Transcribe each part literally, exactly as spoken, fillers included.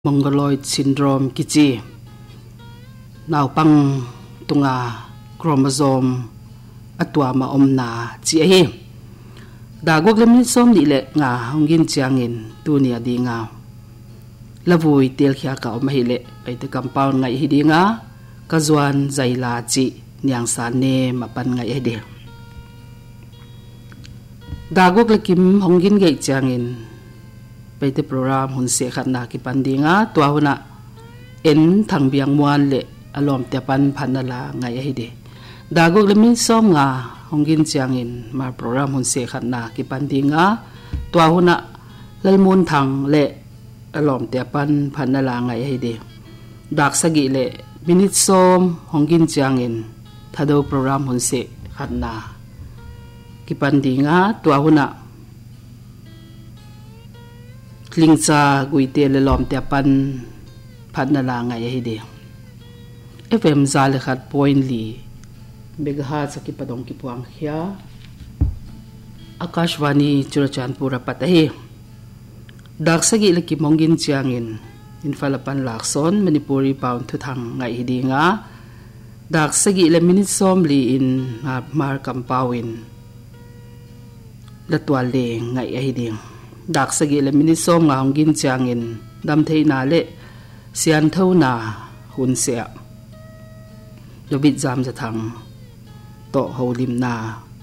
Mongoloid syndrome kichi naw pang tunga chromosome atwa ma omna chi hi dagok lemin som ni le nga hongin chiangin tu ni adi nga lavui tel khia ka om hi le pai te compound ngai hi dinga kazwan zaila chi nyang sa ne mapan ngai hi de dagok lekim hongin ge chiangin pai te program hun se khatna ki pandinga to huna en thang biang muan le alom te pan phanala ngai hi de dagok le min som nga hongin chiangin ma program hun se khatna ki pandinga to huna lalmun thang le alom te pan phanala ngai hi de dak sagi le minute som hongin chiangin thado program hun se khatna ki pandinga to huna klingcha guite le lom te pan phanna la ngai hi de fm zal khat point li megahertz saki padong ki puang khia akashwani churachandpura patahi dak sagi le ki mongin chiangin infalapan lakson manipuri pound thu thang ngai hi dinga dak sagi le minute som li in mar kampawin latwal le ngai hi ding dak sagi le mini som nga hongin chiangin dam theina le sian thona hun se dobit jam ja thang to holim na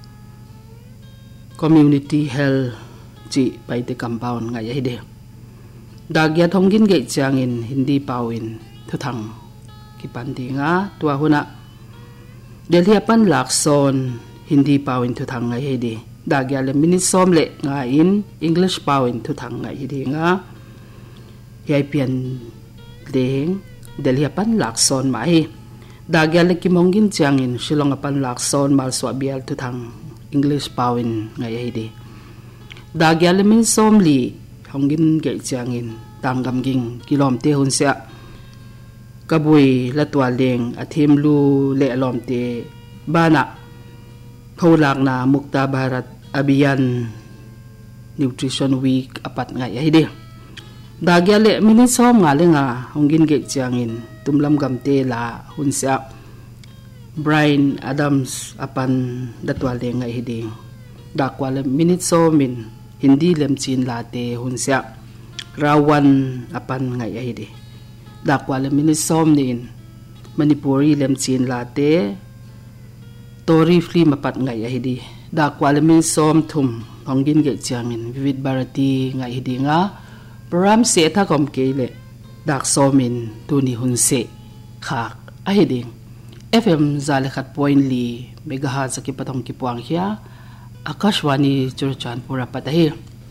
community health chi pai te compound nga ye de dagya thongin ge chiangin hindi pawin thu thang ki pandinga tua huna delhi pan lakson hindi pawin thu thang nga ye de dagya le minute som le nga in english pawin thu thang nga hi nga yai pian leng delhi pan lakson ma hi dagya le ki mongin chiangin shilong pan lakson mal swabial thu thang english pawin nga hi de dagya le min som li hongin ge chiangin tanggam ging kilom te hun sia kabui latwa leng athim lu le alom te bana phulak na mukta bharat abiyan nutrition week apat nga hi de dagya le mini som nga le nga hongin ge chiangin tumlam gamte la hunsa Brian Adams apan datwa le nga hi de dakwa le mini somin hindi lem chin la te hunsa rawan apan nga hi de dakwa le mini som nin manipuri lem chin la te tori free mapat nga hi de da kwalamin som thum hongin ge chiangin vivid bharati nga hi dinga program se tha kom ke le dak somin tuni hun se khak a hi ding fm zale khat point li megahertz ki patong ki puang hia akashwani churachandpura patahi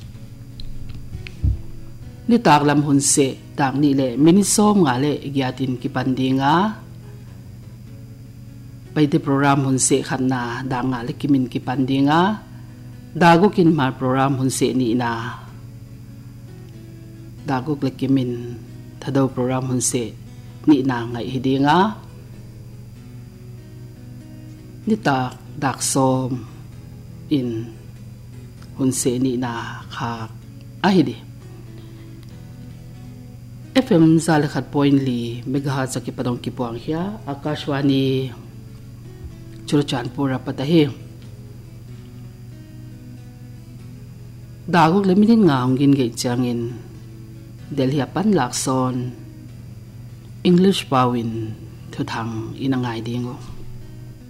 ni taklam hun se tak ni le mini som nga le gyatin ki pandinga pai te program hun se khatna danga le kimin ki pandinga daguk in mar program hun se ni na daguk le kimin thado program hun se ni na ngai hidinga nita dak som in hun se ni na kha ahidi fm zal khat point li megahertz ki padong ki puang hia akashwani churachandpura patahi dagok leminin nga hongin ge chiangin delhi pan lakson english pawin thu thang inangai dingo